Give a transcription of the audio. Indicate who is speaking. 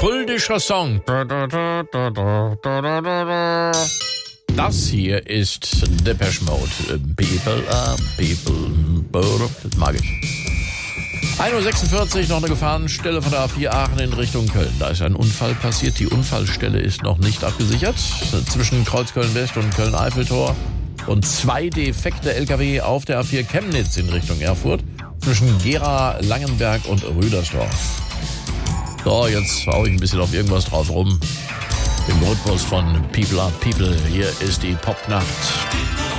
Speaker 1: kultischer Song. Das hier ist Depeche Mode. People are people. Das mag ich. 1:46 Uhr, noch eine Gefahrenstelle von der A4 Aachen in Richtung Köln. Da ist ein Unfall passiert. Die Unfallstelle ist noch nicht abgesichert. Zwischen Kreuzköln-West und Köln-Eiffeltor. Und 2 defekte LKW auf der A4 Chemnitz in Richtung Erfurt. Zwischen Gera, Langenberg und Rüdersdorf. So, jetzt hau ich ein bisschen auf irgendwas drauf rum. Im Rhythmus von People are People. Hier ist die Popnacht.